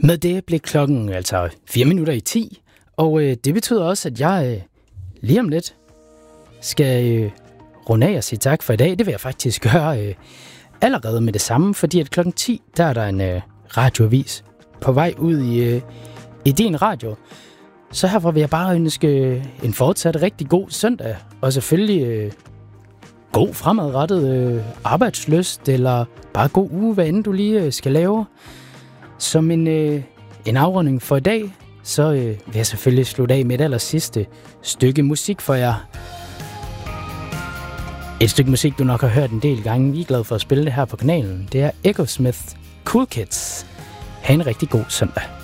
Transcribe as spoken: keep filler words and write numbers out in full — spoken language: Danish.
Med det blev klokken altså fire minutter i ti, og øh, det betyder også, at jeg øh, lige om lidt skal øh, runde af og sige tak for i dag. Det vil jeg faktisk gøre øh, allerede med det samme, fordi at klokken ti, der er der en øh, radioavis på vej ud i, øh, i din radio. Så herfra vil jeg bare ønske en fortsat rigtig god søndag, og selvfølgelig øh, god fremadrettet øh, arbejdslyst, eller bare god uge, hvad end du lige øh, skal lave. Som en, øh, en afrunding for i dag, så øh, vil jeg selvfølgelig slutte af med et aller sidste stykke musik for jer. Et stykke musik, du nok har hørt en del gange. Vi er glade for at spille det her på kanalen. Det er Echosmith Cool Kids. Ha' en rigtig god søndag.